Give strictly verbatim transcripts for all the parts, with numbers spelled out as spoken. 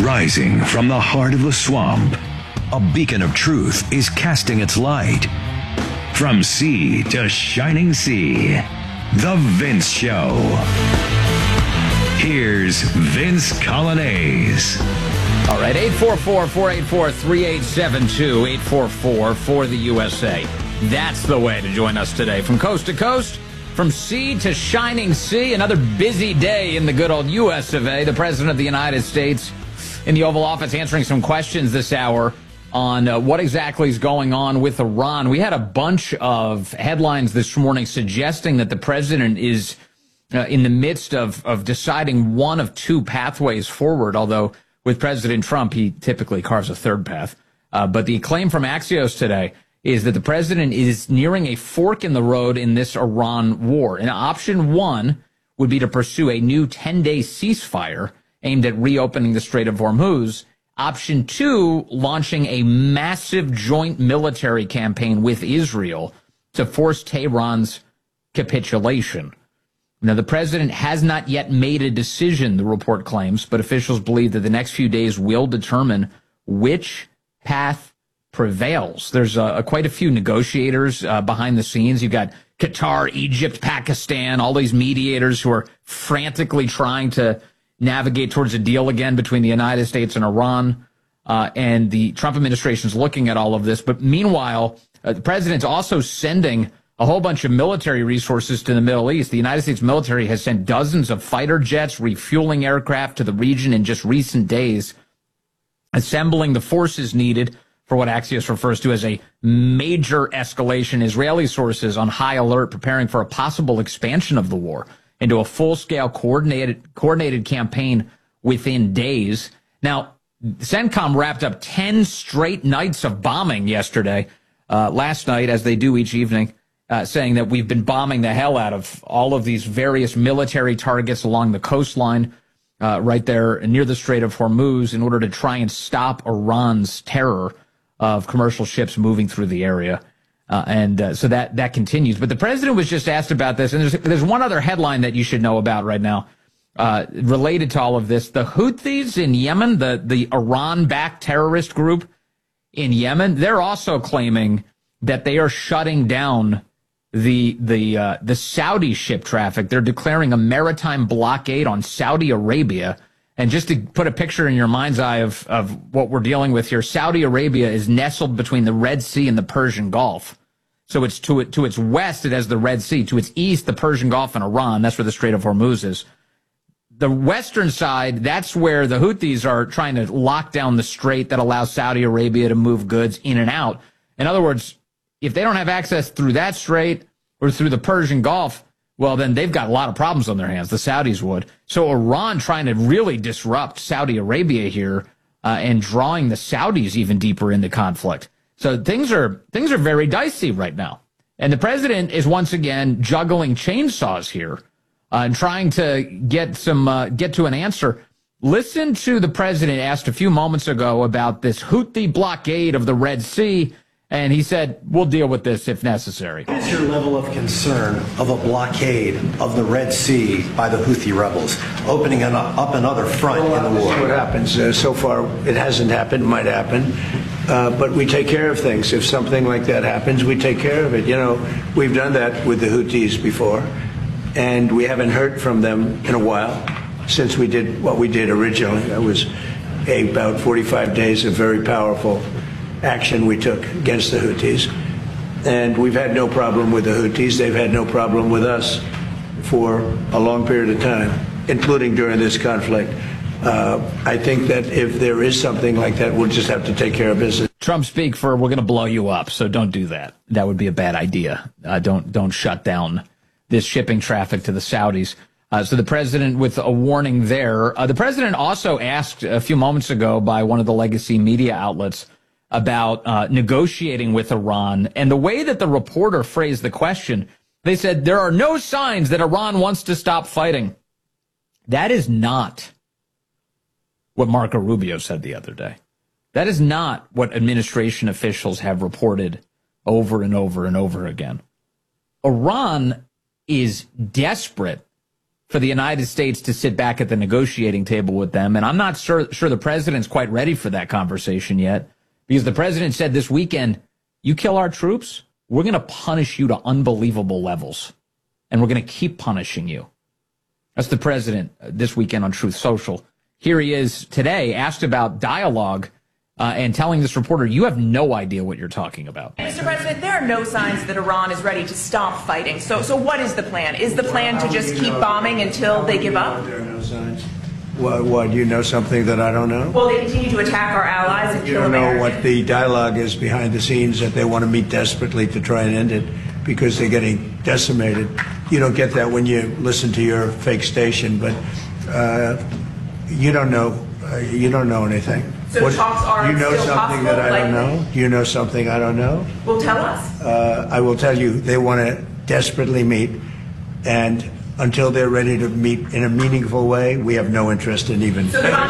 Rising from the heart of the swamp, a beacon of truth is casting its light. From sea to shining sea, The Vince Show. Here's Vince Coglianese. All right, eight four four, four eight four, three eight seven two, eight four four for the U S A. That's the way to join us today. From coast to coast, from sea to shining sea, another busy day in the good old U S of A. The President of the United States in the Oval Office answering some questions this hour on uh, what exactly is going on with Iran. We had a bunch of headlines this morning suggesting that the president is uh, in the midst of, of deciding one of two pathways forward, although with President Trump, he typically carves a third path. Uh, but the claim from Axios today is that the president is nearing a fork in the road in this Iran war. And option one would be to pursue a new ten-day ceasefire aimed at reopening the Strait of Hormuz. Option two, launching a massive joint military campaign with Israel to force Tehran's capitulation. Now, the president has not yet made a decision, the report claims, but officials believe that the next few days will determine which path prevails. There's uh, quite a few negotiators uh, behind the scenes. You've got Qatar, Egypt, Pakistan, all these mediators who are frantically trying to navigate towards a deal again between the United States and Iran. Uh, and the Trump administration is looking at all of this. But meanwhile, uh, the president's also sending a whole bunch of military resources to the Middle East. The United States military has sent dozens of fighter jets, refueling aircraft to the region in just recent days, assembling the forces needed for what Axios refers to as a major escalation. Israeli sources on high alert, preparing for a possible expansion of the war into a full-scale coordinated coordinated campaign within days. Now, CENTCOM wrapped up ten straight nights of bombing yesterday, uh, last night, as they do each evening, uh, saying that we've been bombing the hell out of all of these various military targets along the coastline, uh, right there near the Strait of Hormuz, in order to try and stop Iran's terror of commercial ships moving through the area. Uh, and uh, so that that continues. But the president was just asked about this, and there's there's one other headline that you should know about right now uh, related to all of this. The Houthis in Yemen, the, the Iran-backed terrorist group in Yemen, they're also claiming that they are shutting down the the uh, the Saudi ship traffic. They're declaring a maritime blockade on Saudi Arabia. And just to put a picture in your mind's eye of, of what we're dealing with here, Saudi Arabia is nestled between the Red Sea and the Persian Gulf. So it's to it, to its west, it has the Red Sea. To its east, the Persian Gulf and Iran. That's where the Strait of Hormuz is. The western side, that's where the Houthis are trying to lock down the strait that allows Saudi Arabia to move goods in and out. In other words, if they don't have access through that strait or through the Persian Gulf, well, then they've got a lot of problems on their hands. The Saudis would. So Iran trying to really disrupt Saudi Arabia here uh, and drawing the Saudis even deeper into conflict. So things are things are very dicey right now. And the president is once again juggling chainsaws here uh, and trying to get some uh, get to an answer. Listen to the president asked a few moments ago about this Houthi blockade of the Red Sea. And he said, we'll deal with this if necessary. What is your level of concern of a blockade of the Red Sea by the Houthi rebels, opening an, up another front well, in the war? What happens? Uh, so far, it hasn't happened, it might happen. Uh, but we take care of things. If something like that happens, we take care of it. You know, we've done that with the Houthis before, and we haven't heard from them in a while since we did what we did originally. That was a, about forty-five days of very powerful action we took against the Houthis. And we've had no problem with the Houthis. They've had no problem with us for a long period of time, including during this conflict. Uh, I think that if there is something like that, we'll just have to take care of business. Trump speak for, we're going to blow you up, so don't do that. That would be a bad idea. Uh, don't don't shut down this shipping traffic to the Saudis. Uh, so the president with a warning there. Uh, the president also asked a few moments ago by one of the legacy media outlets about uh, negotiating with Iran. And the way that the reporter phrased the question, they said, there are no signs that Iran wants to stop fighting. That is not what Marco Rubio said the other day. That is not what administration officials have reported over and over and over again. Iran is desperate for the United States to sit back at the negotiating table with them. And I'm not sure, sure the president's quite ready for that conversation yet, because the president said this weekend, you kill our troops, we're going to punish you to unbelievable levels. And we're going to keep punishing you. That's the president this weekend on Truth Social. Here he is today, asked about dialogue, uh, and telling this reporter, you have no idea what you're talking about. Mister President, there are no signs that Iran is ready to stop fighting. So, so what is the plan? Is the plan to just keep bombing until they give up? There are no signs. What, what, you know something that I don't know? Well, they continue to attack our allies and You kill don't know Americans. what the dialogue is behind the scenes, that they want to meet desperately to try and end it because they're getting decimated. You don't get that when you listen to your fake station, but uh, you don't know. Uh, you don't know anything. So What- talks are you know still something that I possible, don't likely? know? Do you know something I don't know? Well, tell us. Uh, I will tell you, they want to desperately meet, and until they're ready to meet in a meaningful way, we have no interest in even. So the bomb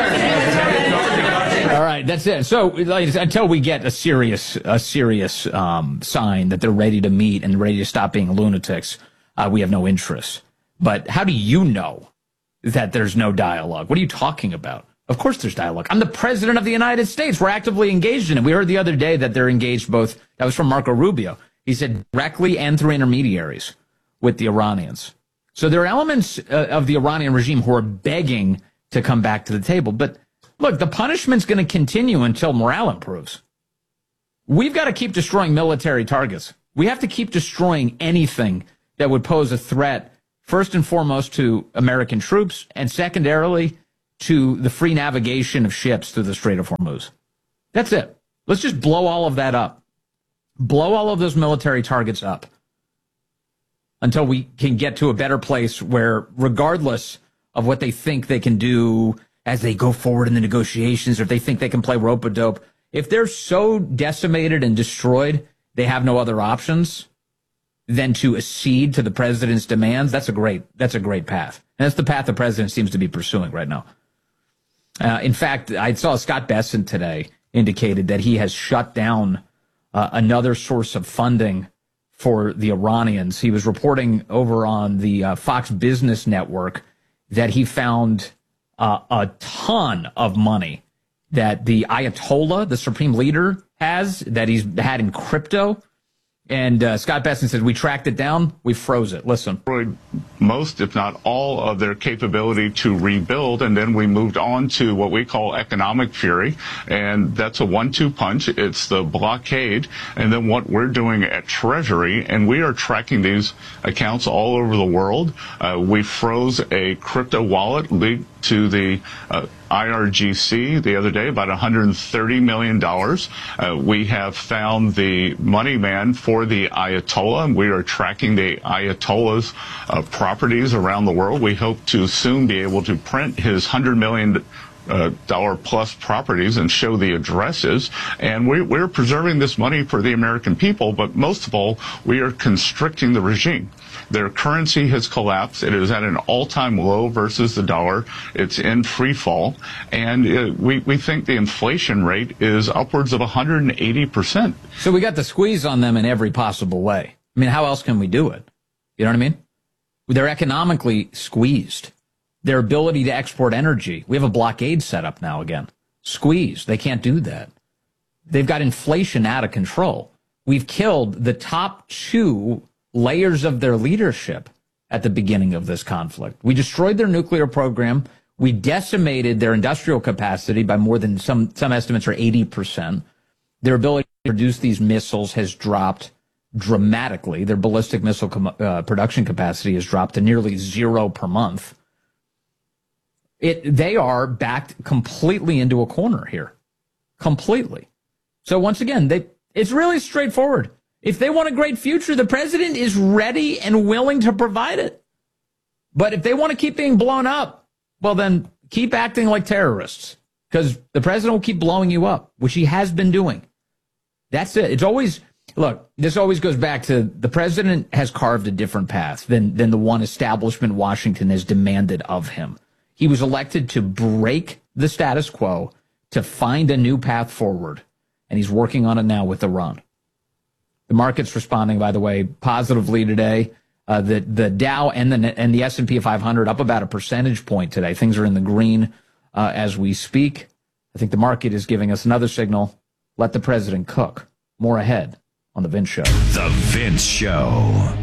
election. All right, that's it. So like, until we get a serious, a serious um, sign that they're ready to meet and ready to stop being lunatics, uh, we have no interest. But how do you know that there's no dialogue? What are you talking about? Of course there's dialogue. I'm the president of the United States. We're actively engaged in it. We heard the other day that they're engaged both. That was from Marco Rubio. He said directly and through intermediaries with the Iranians. So there are elements uh, of the Iranian regime who are begging to come back to the table. But look, the punishment's going to continue until morale improves. We've got to keep destroying military targets. We have to keep destroying anything that would pose a threat, first and foremost to American troops, and secondarily to the free navigation of ships through the Strait of Hormuz. That's it. Let's just blow all of that up. Blow all of those military targets up until we can get to a better place where, regardless of what they think they can do as they go forward in the negotiations, or if they think they can play rope-a-dope, if they're so decimated and destroyed, they have no other options than to accede to the president's demands. That's a great, that's a great path. And that's the path the president seems to be pursuing right now. Uh, in fact, I saw Scott Bessent today indicated that he has shut down uh, another source of funding for the Iranians. He was reporting over on the uh, Fox Business Network that he found uh, a ton of money that the Ayatollah, the supreme leader, has, that he's had in crypto. And uh, Scott Bessent said, we tracked it down, we froze it. Listen. Most, if not all, of their capability to rebuild, and then we moved on to what we call economic fury, and that's a one two punch. It's the blockade, and then what we're doing at Treasury, and we are tracking these accounts all over the world. Uh, we froze a crypto wallet linked to the uh, I R G C the other day, about one hundred thirty million dollars. Uh, we have found the money man for the Ayatollah, and we are tracking the Ayatollah's uh, properties around the world. We hope to soon be able to print his one hundred million dollars Uh, dollar plus properties and show the addresses. And we, we're preserving this money for the American people, but most of all, we are constricting the regime. Their currency has collapsed. It is at an all-time low versus the dollar. It's in free fall. And uh, we, we think the inflation rate is upwards of one hundred eighty percent. So we got the squeeze on them in every possible way. I mean, how else can we do it? You know what I mean? They're economically squeezed. Their ability to export energy. We have a blockade set up now again. Squeeze. They can't do that. They've got inflation out of control. We've killed the top two layers of their leadership at the beginning of this conflict. We destroyed their nuclear program. We decimated their industrial capacity by more than some, some estimates are eighty percent. Their ability to produce these missiles has dropped dramatically. Their ballistic missile com- uh, production capacity has dropped to nearly zero per month. It, they are backed completely into a corner here. Completely. So once again, they, it's really straightforward. If they want a great future, the president is ready and willing to provide it. But if they want to keep being blown up, well, then keep acting like terrorists, because the president will keep blowing you up, which he has been doing. That's it. It's always, look, this always goes back to the president has carved a different path than, than the one establishment Washington has demanded of him. He was elected to break the status quo, to find a new path forward, and he's working on it now with Iran. The market's responding, by the way, positively today. Uh, the the Dow and the and the S and P five hundred up about a percentage point today. Things are in the green uh, as we speak. I think the market is giving us another signal. Let the president cook. More ahead on The Vince Show. The Vince Show.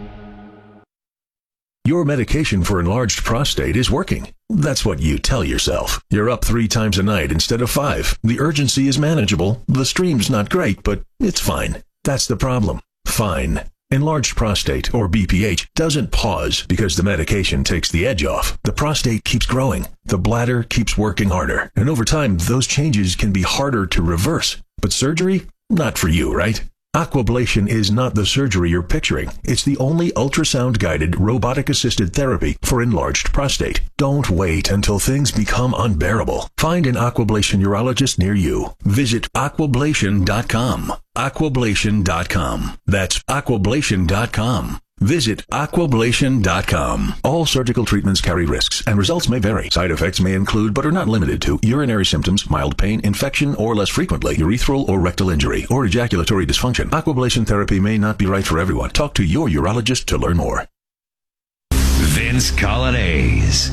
Your medication for enlarged prostate is working. That's what you tell yourself. You're up three times a night instead of five. The urgency is manageable. The stream's not great, but it's fine. That's the problem. Fine. Enlarged prostate, or B P H, doesn't pause because the medication takes the edge off. The prostate keeps growing. The bladder keeps working harder. And over time, those changes can be harder to reverse. But surgery? Not for you, right? Aquablation is not the surgery you're picturing. It's the only ultrasound-guided, robotic-assisted therapy for enlarged prostate. Don't wait until things become unbearable. Find an Aquablation urologist near you. Visit aquablation dot com. aquablation dot com. That's aquablation dot com. Visit aquablation dot com. All surgical treatments carry risks, and results may vary. Side effects may include, but are not limited to, urinary symptoms, mild pain, infection, or less frequently, urethral or rectal injury, or ejaculatory dysfunction. Aquablation therapy may not be right for everyone. Talk to your urologist to learn more. Vince Coglianese.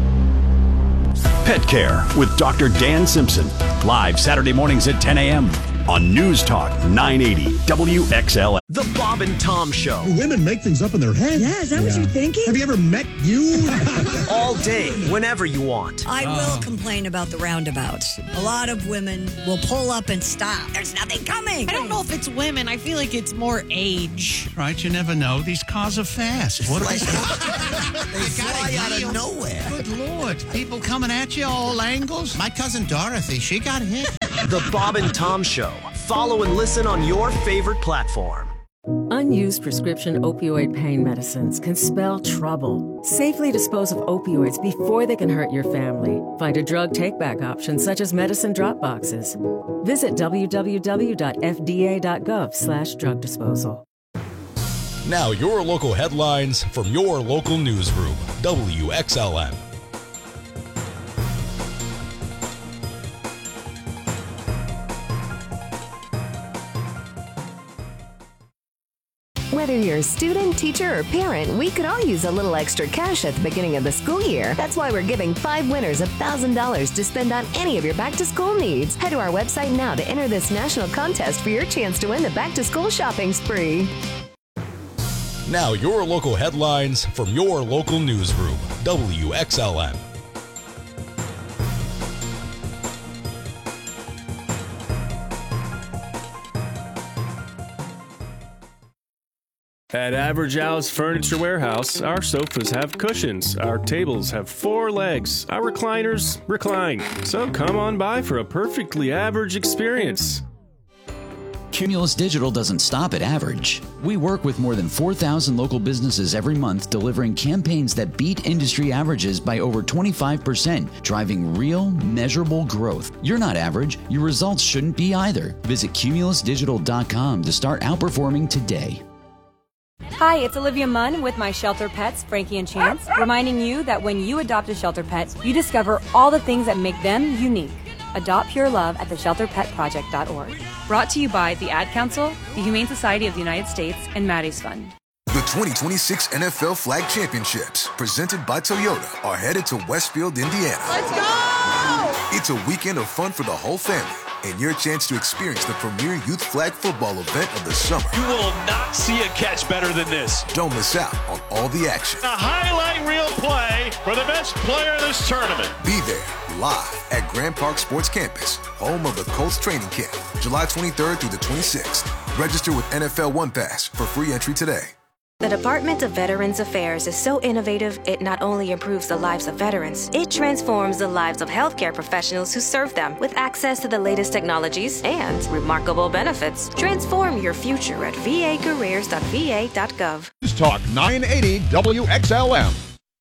Pet Care with Doctor Dan Simpson. Live Saturday mornings at ten a.m. on News Talk nine eighty W X L. The Bob and Tom Show. Women make things up in their head. Yeah, is that yeah. what you're thinking? Have you ever met you? All day, whenever you want. I will uh. complain about the roundabouts. A lot of women will pull up and stop. There's nothing coming. I don't know if it's women. I feel like it's more age. Right, you never know. These cars are fast. What like, they fly out of nowhere. Good Lord. People coming at you all angles. My cousin Dorothy, she got hit. The Bob and Tom Show. Follow and listen on your favorite platform. Unused prescription opioid pain medicines can spell trouble. Safely dispose of opioids before they can hurt your family. Find a drug take-back option such as medicine drop boxes. Visit w w w dot f d a dot gov slash drug disposal. Now your local headlines from your local newsroom. W X L M. Whether you're a student, teacher, or parent, we could all use a little extra cash at the beginning of the school year. That's why we're giving five winners one thousand dollars to spend on any of your back-to-school needs. Head to our website now to enter this national contest for your chance to win the back-to-school shopping spree. Now your local headlines from your local newsroom. W X L M. At Average Al's Furniture Warehouse, our sofas have cushions, our tables have four legs, our recliners recline. So come on by for a perfectly average experience. Cumulus Digital doesn't stop at average. We work with more than four thousand local businesses every month, delivering campaigns that beat industry averages by over twenty-five percent, driving real, measurable growth. You're not average. Your results shouldn't be either. Visit cumulus digital dot com to start outperforming today. Hi, it's Olivia Munn with my shelter pets, Frankie and Chance, reminding you that when you adopt a shelter pet, you discover all the things that make them unique. Adopt pure love at the shelter pet project dot org. Brought to you by the Ad Council, the Humane Society of the United States, and Maddie's Fund. The twenty twenty-six N F L Flag Championships, presented by Toyota, are headed to Westfield, Indiana. Let's go! It's a weekend of fun for the whole family, and your chance to experience the premier youth flag football event of the summer. You will not see a catch better than this. Don't miss out on all the action. A highlight reel play for the best player in this tournament. Be there, live at Grand Park Sports Campus, home of the Colts training camp, July twenty-third through the twenty-sixth. Register with N F L One Pass for free entry today. The Department of Veterans Affairs is so innovative, it not only improves the lives of veterans, it transforms the lives of healthcare professionals who serve them with access to the latest technologies and remarkable benefits. Transform your future at v a careers dot v a dot gov. Talk nine eighty W X L M.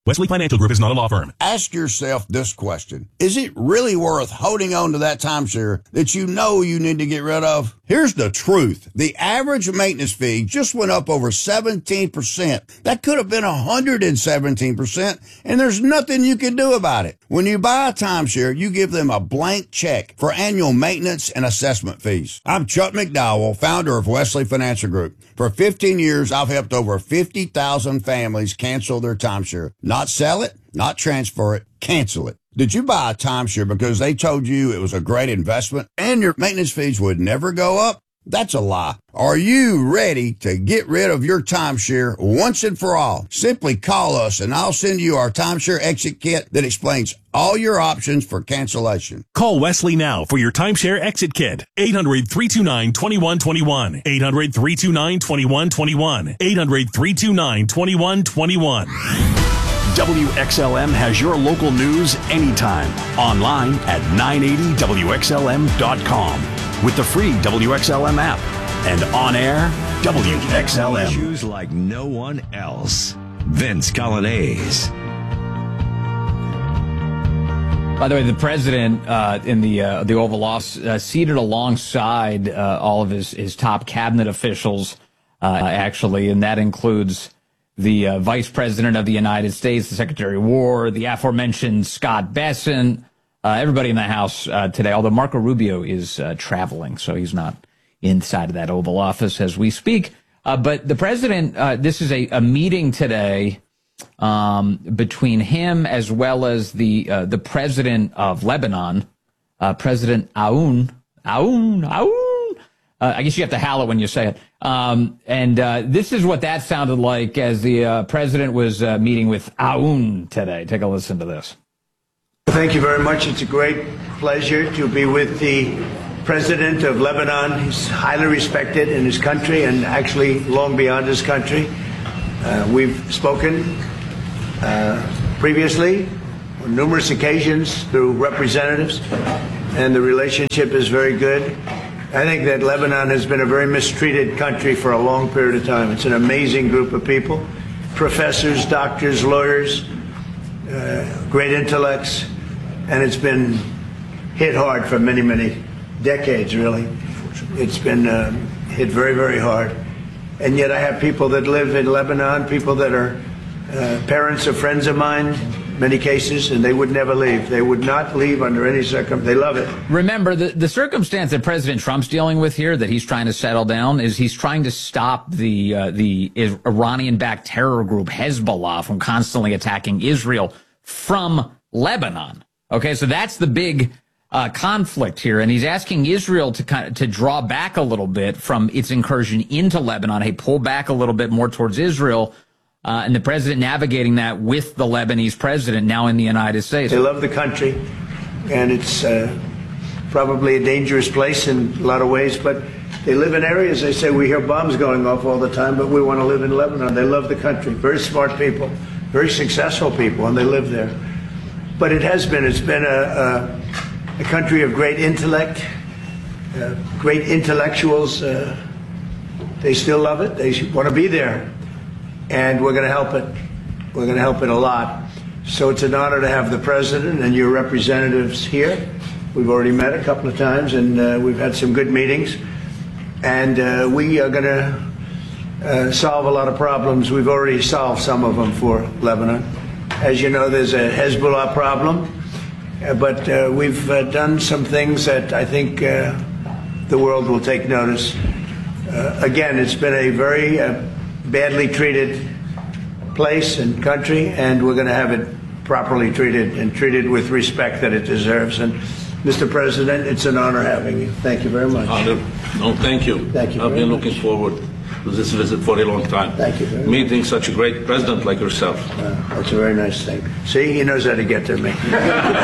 Wesley Financial Group is not a law firm. Ask yourself this question. Is it really worth holding on to that timeshare that you know you need to get rid of? Here's the truth. The average maintenance fee just went up over seventeen percent. That could have been one hundred seventeen percent, and there's nothing you can do about it. When you buy a timeshare, you give them a blank check for annual maintenance and assessment fees. I'm Chuck McDowell, founder of Wesley Financial Group. For fifteen years, I've helped over fifty thousand families cancel their timeshare. Not sell it, not transfer it, cancel it. Did you buy a timeshare because they told you it was a great investment and your maintenance fees would never go up? That's a lie. Are you ready to get rid of your timeshare once and for all? Simply call us and I'll send you our timeshare exit kit that explains all your options for cancellation. Call Wesley now for your timeshare exit kit. eight hundred, three two nine, two one two one. eight hundred, three two nine, two one two one. eight hundred, three two nine, two one two one. W X L M has your local news anytime. Online at nine eighty W X L M dot com with the free W X L M app and on air W X L M. Issues like no one else. Vince Colonnese. By the way, the president uh, in the uh, the Oval Office uh, seated alongside uh, all of his, his top cabinet officials, uh, actually, and that includes the uh, Vice President of the United States, the Secretary of War, the aforementioned Scott Bessent, uh, everybody in the House uh, today, although Marco Rubio is uh, traveling, so he's not inside of that Oval Office as we speak. Uh, but the president, uh, this is a, a meeting today um, between him as well as the uh, the president of Lebanon, uh, President Aoun, Aoun, Aoun. Uh, I guess you have to howl it when you say it. Um, and uh, this is what that sounded like as the uh, president was uh, meeting with Aoun today. Take a listen to this. Thank you very much. It's a great pleasure to be with the president of Lebanon. He's highly respected in his country and actually long beyond his country. Uh, we've spoken uh, previously on numerous occasions through representatives, and the relationship is very good. I think that Lebanon has been a very mistreated country for a long period of time. It's an amazing group of people, professors, doctors, lawyers, uh, great intellects, and it's been hit hard for many, many decades, really. It's been uh, hit very, very hard. And yet I have people that live in Lebanon, people that are uh, parents of friends of mine, many cases, and they would never leave. They would not leave under any circumstance. They love it. Remember, the, the circumstance that President Trump's dealing with here, that he's trying to settle down, is he's trying to stop the uh, the Iranian-backed terror group Hezbollah from constantly attacking Israel from Lebanon. Okay, so that's the big uh, conflict here, and he's asking Israel to kind of to draw back a little bit from its incursion into Lebanon. Hey, pull back a little bit more towards Israel. Uh, and the president navigating that with the Lebanese president now in the United States. They love the country, and it's uh, probably a dangerous place in a lot of ways, but they live in areas, they say, we hear bombs going off all the time, but we want to live in Lebanon. They love the country. Very smart people, very successful people, and they live there. But it has been, it's been a, a, a country of great intellect, uh, great intellectuals. Uh, they still love it. They want to be there. And we're going to help it. We're going to help it a lot. So it's an honor to have the president and your representatives here. We've already met a couple of times, and uh, we've had some good meetings. And uh, we are going to uh, solve a lot of problems. We've already solved some of them for Lebanon. As you know, there's a Hezbollah problem. Uh, but uh, we've uh, done some things that I think uh, the world will take notice. Uh, again, it's been a very uh, badly treated place and country, and we're going to have it properly treated and treated with respect that it deserves. And Mister President, it's an honor having you. Thank you very much. Honor. No, thank you. Thank you. I've been much. looking forward to this visit for a long time. Thank you very Meeting much. such a great president like yourself. Uh, that's a very nice thing. See, he knows how to get to me. he,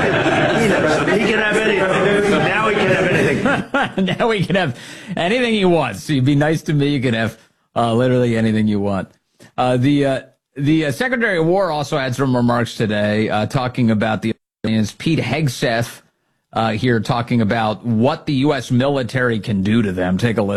knows. He can have anything. Now he can have anything. Now he can have anything he wants. You'd be nice to me. You can have uh, literally anything you want. Uh, the uh, the uh, Secretary of War also had some remarks today, uh, talking about the Pete Hegseth uh, here talking about what the U S military can do to them. Take a listen.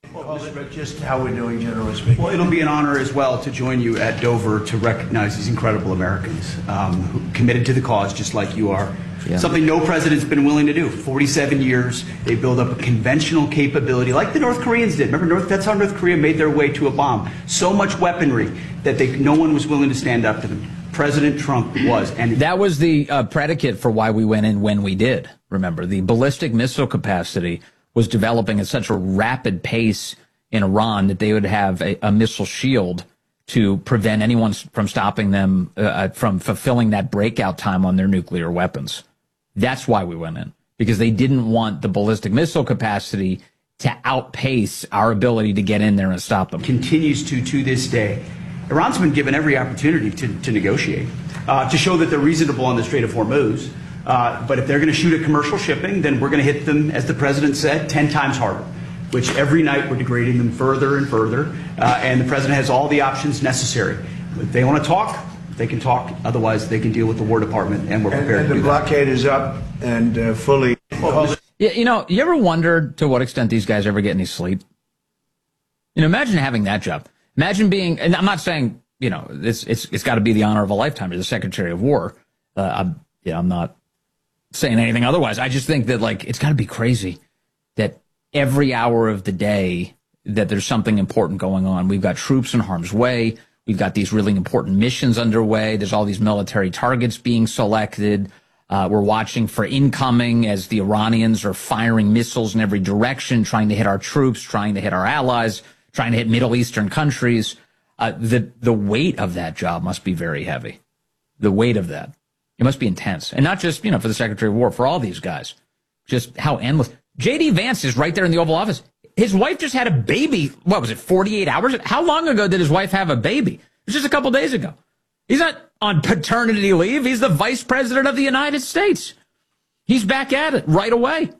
Well, just how we're doing, generally speaking. Well, it'll be an honor as well to join you at Dover to recognize these incredible Americans um, who committed to the cause just like you are. Yeah. Something no president's been willing to do. forty-seven years, they build up a conventional capability like the North Koreans did. Remember, North, that's how North Korea made their way to a bomb. So much weaponry that they, no one was willing to stand up to them. President Trump was. And that was the uh, predicate for why we went in when we did. Remember, the ballistic missile capacity was developing at such a rapid pace in Iran that they would have a, a missile shield to prevent anyone from stopping them uh, from fulfilling that breakout time on their nuclear weapons. That's why we went in, because they didn't want the ballistic missile capacity to outpace our ability to get in there and stop them. Continues to, to this day. Iran's been given every opportunity to, to negotiate, uh, to show that they're reasonable on the Strait of Hormuz. Uh, but if they're going to shoot at commercial shipping, then we're going to hit them, as the president said, ten times harder, which every night we're degrading them further and further. Uh, and the president has all the options necessary. If they want to talk, they can talk. Otherwise, they can deal with the War Department, and we're prepared and, and to do the blockade that. is up and uh, fully. Well, yeah, you know, you ever wonder to what extent these guys ever get any sleep? You know, imagine having that job. Imagine being, and I'm not saying, you know, it's it's it's got to be the honor of a lifetime. You're the Secretary of War. Uh, I'm, yeah, I'm not saying anything otherwise. I just think that, like, it's got to be crazy that every hour of the day that there's something important going on. We've got troops in harm's way. We've got these really important missions underway. There's all these military targets being selected. Uh, we're watching for incoming as the Iranians are firing missiles in every direction, trying to hit our troops, trying to hit our allies, trying to hit Middle Eastern countries. Uh, the, the weight of that job must be very heavy. The weight of that. It must be intense. And not just, you know, for the Secretary of War, for all these guys. Just how endless. J D Vance is right there in the Oval Office. His wife just had a baby. What was it, forty-eight hours? How long ago did his wife have a baby? It was just a couple days ago. He's not on paternity leave. He's the vice president of the United States. He's back at it right away.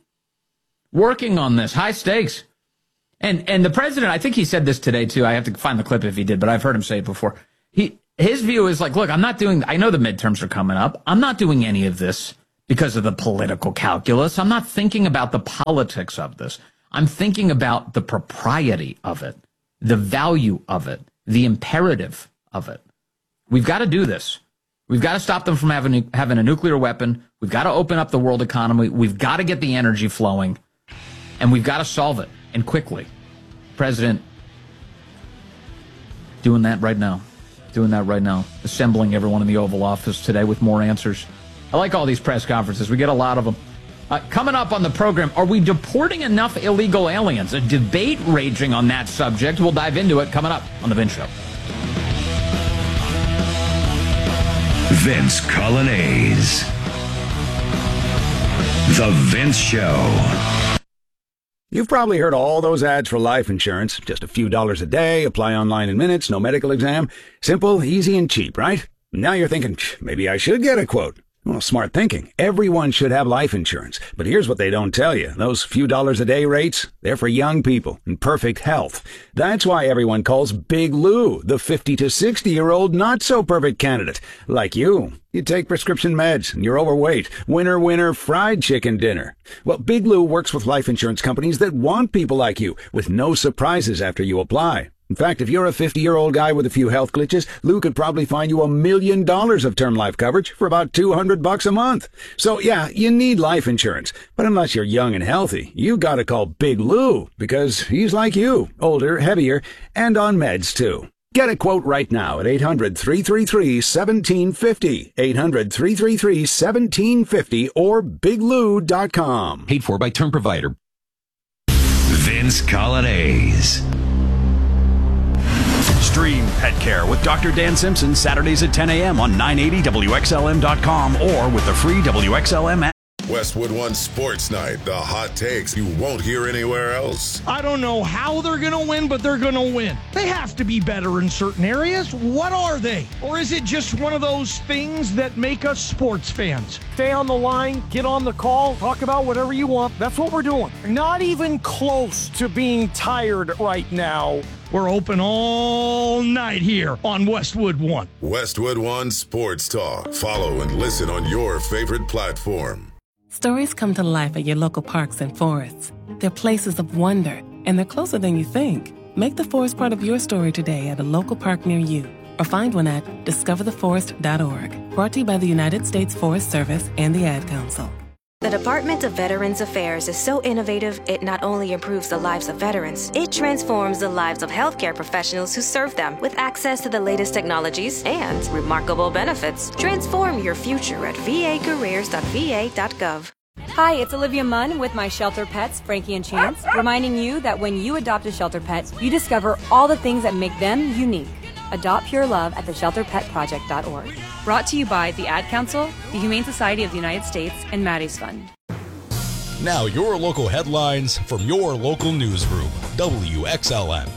Working on this. High stakes. And and the president, I think he said this today, too. I have to find the clip if he did, but I've heard him say it before. He His view is like, look, I'm not doing, I know the midterms are coming up. I'm not doing any of this because of the political calculus. I'm not thinking about the politics of this. I'm thinking about the propriety of it, the value of it, the imperative of it. We've got to do this. We've got to stop them from having, having a nuclear weapon. We've got to open up the world economy. We've got to get the energy flowing, and we've got to solve it, and quickly. President doing that right now. Doing that right now. Assembling everyone in the Oval Office today with more answers. I like all these press conferences. We get a lot of them. Uh, coming up on the program, are we deporting enough illegal aliens? A debate raging on that subject. We'll dive into it coming up on The Vince Show. Vince Coglianese. The Vince Show. You've probably heard all those ads for life insurance. Just a few dollars a day, apply online in minutes, no medical exam. Simple, easy, and cheap, right? Now you're thinking, maybe I should get a quote. Well, smart thinking. Everyone should have life insurance. But here's what they don't tell you. Those few dollars a day rates, they're for young people in perfect health. That's why everyone calls Big Lou the fifty to sixty-year-old not-so-perfect candidate. Like you. You take prescription meds, and you're overweight. Winner, winner, fried chicken dinner. Well, Big Lou works with life insurance companies that want people like you, with no surprises after you apply. In fact, if you're a fifty-year-old guy with a few health glitches, Lou could probably find you a million dollars of term life coverage for about two hundred bucks a month. So yeah, you need life insurance. But unless you're young and healthy, you gotta call Big Lou, because he's like you, older, heavier, and on meds too. Get a quote right now at eight hundred, three three three, one seven five zero, eight hundred, three three three, one seven five zero, or big lou dot com. Paid for by term provider. Vince Coglianese. Stream Pet Care with Doctor Dan Simpson Saturdays at ten a.m. on nine eighty W X L M dot com or with the free W X L M app. Westwood One Sports Night, the hot takes you won't hear anywhere else. I don't know how they're going to win, but they're going to win. They have to be better in certain areas. What are they? Or is it just one of those things that make us sports fans? Stay on the line, get on the call, talk about whatever you want. That's what we're doing. Not even close to being tired right now. We're open all night here on Westwood One. Westwood One Sports Talk. Follow and listen on your favorite platform. Stories come to life at your local parks and forests. They're places of wonder, And they're closer than you think. Make the forest part of your story today at a local park near you. Or find one at discover the forest dot org. Brought to you by the United States Forest Service and the Ad Council. The Department of Veterans Affairs is so innovative, it not only improves the lives of veterans, it transforms the lives of healthcare professionals who serve them with access to the latest technologies and remarkable benefits. Transform your future at v a careers dot v a dot gov. Hi, it's Olivia Munn with my shelter pets, Frankie and Chance, reminding you that when you adopt a shelter pet, you discover all the things that make them unique. Adopt Pure Love at the shelter pet project dot org. Brought to you by the Ad Council, the Humane Society of the United States, and Maddie's Fund. Now your local headlines from your local newsroom, W X L M.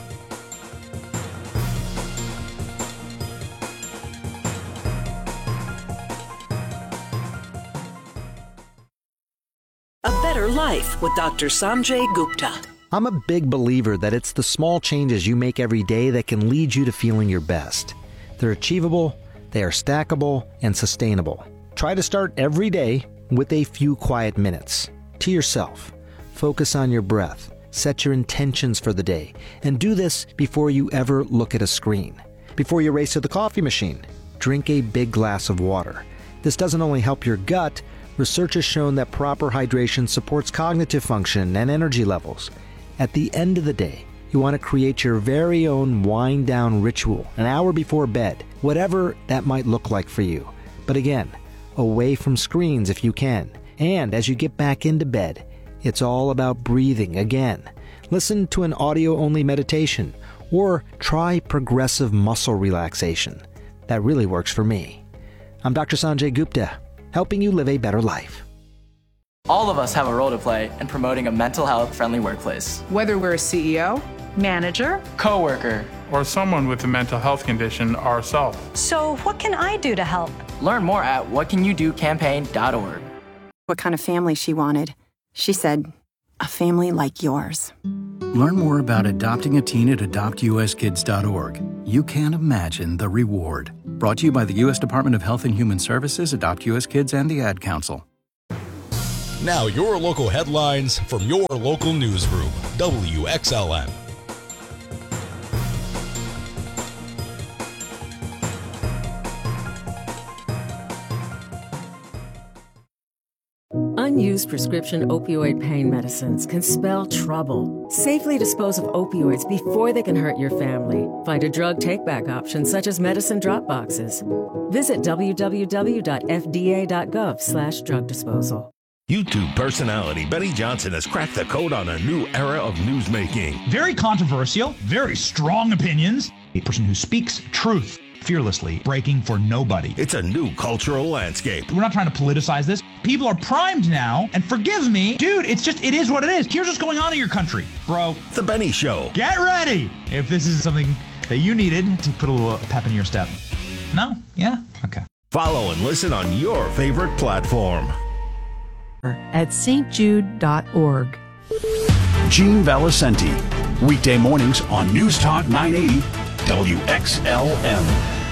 A Better Life with Doctor Sanjay Gupta. I'm a big believer that it's the small changes you make every day that can lead you to feeling your best. They're achievable, they are stackable, and sustainable. Try to start every day with a few quiet minutes. To yourself. Focus on your breath. Set your intentions for the day. And do this before you ever look at a screen. Before you race to the coffee machine, drink a big glass of water. This doesn't only help your gut, research has shown that proper hydration supports cognitive function and energy levels. At the end of the day, you want to create your very own wind-down ritual an hour before bed, whatever that might look like for you. But again, away from screens if you can. And as you get back into bed, it's all about breathing again. Listen to an audio-only meditation or try progressive muscle relaxation. That really works for me. I'm Doctor Sanjay Gupta, helping you live a better life. All of us have a role to play in promoting a mental health friendly workplace. Whether we're a C E O, manager, coworker, or someone with a mental health condition ourselves. So what can I do to help? Learn more at what can you do campaign dot org. What kind of family she wanted. She said, a family like yours. Learn more about adopting a teen at adopt u s kids dot org. You can't imagine the reward. Brought to you by the U S Department of Health and Human Services, Adopt U S Kids, and the Ad Council. Now your local headlines from your local newsroom, W X L M. Unused prescription opioid pain medicines can spell trouble. Safely dispose of opioids before they can hurt your family. Find a drug take-back option such as medicine drop boxes. Visit w w w dot f d a dot gov slash drug disposal. YouTube personality Benny Johnson has cracked the code on a new era of newsmaking. Very controversial, very strong opinions. A person who speaks truth fearlessly, breaking for nobody. It's a new cultural landscape. We're not trying to politicize this. People are primed now, and forgive me, dude, it's just, it is what it is. Here's what's going on in your country, bro. The Benny Show. Get ready if this is something that you needed to put a little pep in your step. No? Yeah? Okay. Follow and listen on your favorite platform. At s t jude dot org. Gene Valicenti, weekday mornings on News Talk nine eighty W X L M.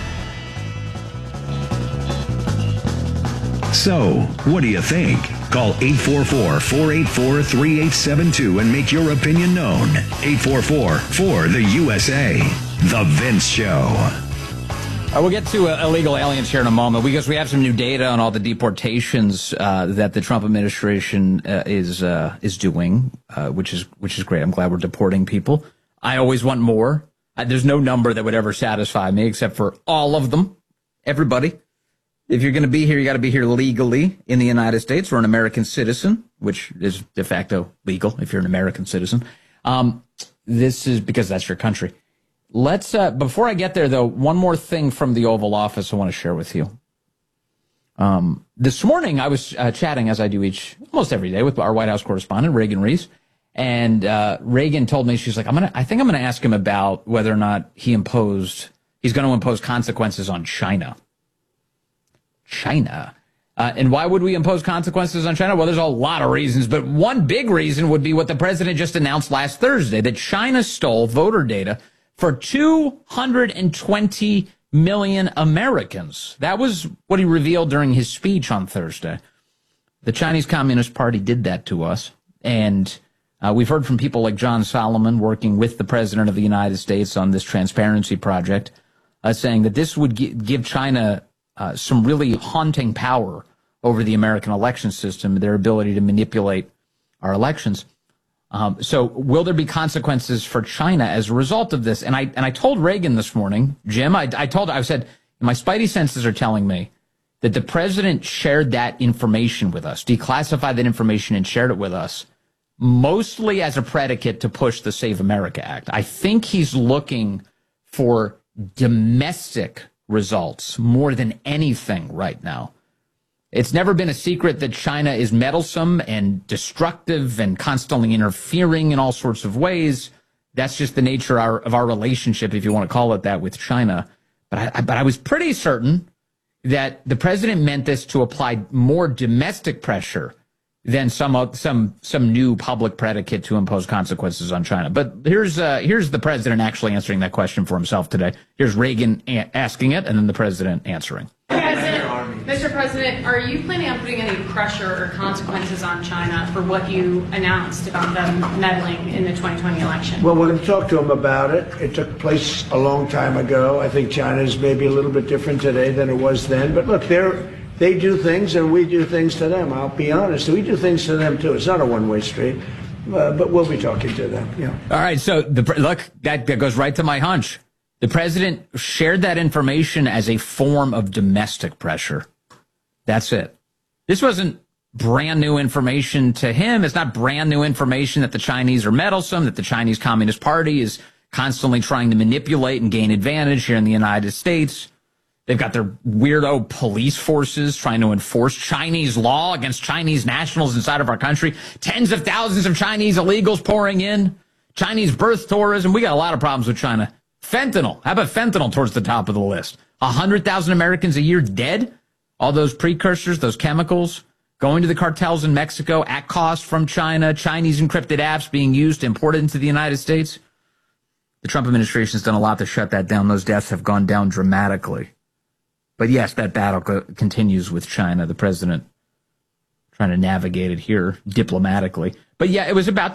So, what do you think? Call eight four four, four eight four, three eight seven two and make your opinion known. eight four four, four the U S A. The Vince Show. Uh, we'll get to uh, illegal aliens here in a moment because we have some new data on all the deportations uh, that the Trump administration uh, is uh, is doing, uh, which is which is great. I'm glad we're deporting people. I always want more. Uh, there's no number that would ever satisfy me except for all of them, everybody. If you're going to be here, you got to be here legally in the United States or an American citizen, which is de facto legal if you're an American citizen. Um, this is because that's your country. Let's, uh, before I get there, though, one more thing from the Oval Office I want to share with you. Um, this morning, I was uh, chatting, as I do each, almost every day, with our White House correspondent, Reagan Reese. And uh, Reagan told me, she's like, I'm gonna, I think I'm going to ask him about whether or not he imposed, he's going to impose consequences on China. China. Uh, and why would we impose consequences on China? Well, there's a lot of reasons, but one big reason would be what the president just announced last Thursday, that China stole voter data for two hundred twenty million Americans. That was what he revealed during his speech on Thursday. The Chinese Communist Party did that to us, and Uh, we've heard from people like John Solomon working with the President of the United States on this transparency project, uh, saying that this would gi- give China uh, some really haunting power over the American election system, their ability to manipulate our elections. Um, so will there be consequences for China as a result of this? And I and I told Reagan this morning, Jim, I, I told, I said, my spidey senses are telling me that the president shared that information with us, declassified that information and shared it with us, mostly as a predicate to push the Save America Act. I think he's looking for domestic results more than anything right now. It's never been a secret that China is meddlesome and destructive and constantly interfering in all sorts of ways. That's just the nature of our, of our relationship, if you want to call it that, with China. But I, but I was pretty certain that the president meant this to apply more domestic pressure than some some some new public predicate to impose consequences on China. But here's uh, here's the president actually answering that question for himself today. Here's Reagan a- asking it, and then the president answering. President, Mister President, are you planning on putting any pressure or consequences on China for what you announced about them meddling in the twenty twenty election? Well, we're going to talk to them about it. It took place a long time ago. I think China is maybe a little bit different today than it was then. But look, they're, they do things and we do things to them. I'll be honest. We do things to them, too. It's not a one-way street. Uh, but we'll be talking to them. Yeah. All right. So, the look, that, that goes right to my hunch. The president shared that information as a form of domestic pressure. That's it. This wasn't brand new information to him. It's not brand new information that the Chinese are meddlesome, that the Chinese Communist Party is constantly trying to manipulate and gain advantage here in the United States. They've got their weirdo police forces trying to enforce Chinese law against Chinese nationals inside of our country. Tens of thousands of Chinese illegals pouring in. Chinese birth tourism. We got a lot of problems with China. Fentanyl. How about fentanyl towards the top of the list? one hundred thousand Americans a year dead? All those precursors, those chemicals, going to the cartels in Mexico at cost from China, Chinese encrypted apps being used to import it into the United States. The Trump administration has done a lot to shut that down. Those deaths have gone down dramatically. But yes, that battle co- continues with China. The president trying to navigate it here diplomatically. But yeah, it was about